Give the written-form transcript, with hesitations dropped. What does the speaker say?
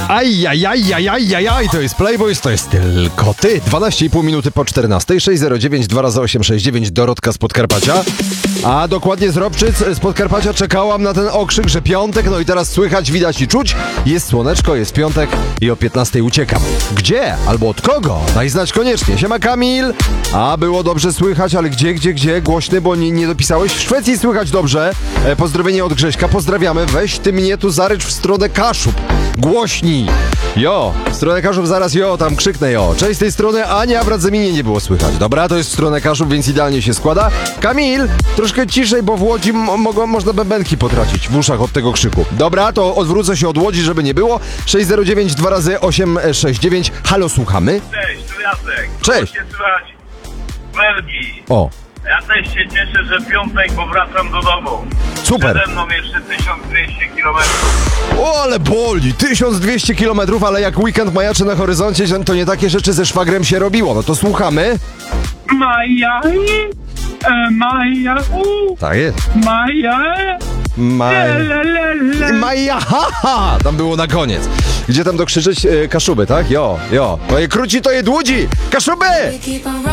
Ajajajajajajaj, to jest Playboys, to jest tylko ty. 12,5 minuty po 14, 609 2x869 Dorotka z Podkarpacia. A dokładnie z Robczyc z Podkarpacia czekałam na ten okrzyk, że piątek, no i teraz słychać, widać i czuć. Jest słoneczko, jest piątek i o 15 uciekam. Gdzie? Albo od kogo? Daj znać koniecznie. Siema Kamil. A było dobrze słychać, ale gdzie? Głośny, bo nie dopisałeś. W Szwecji słychać dobrze. Pozdrowienie od Grześka, pozdrawiamy. Weź ty mnie tu zarycz w stronę Kaszub. Głośnij. Jo, w stronę Kaszub zaraz tam krzyknę Cześć z tej strony Ania, w Radzeminie nie było słychać. Dobra, to jest w stronę Kaszub, więc idealnie się składa. Kamil, troszkę ciszej, bo w Łodzi można bębenki potracić w uszach od tego krzyku. Dobra, to odwrócę się od Łodzi, żeby nie było. 609 2x869. Halo, słuchamy? Cześć, tu Jacek. Cześć. Cię słychać w Belgii. O, Ja też się cieszę, że piątek, bo wracam do domu. super. Przede mną jeszcze 1200 km. O, ale boli! 1200 km, ale jak weekend majaczy na horyzoncie, to nie takie rzeczy ze szwagrem się robiło. No to słuchamy. Maja, Tak jest. Maja, haha! Tam było na koniec. Gdzie tam dokrzyczeć Kaszuby, tak? Jo. Moje króci to je dłudzi! Kaszuby!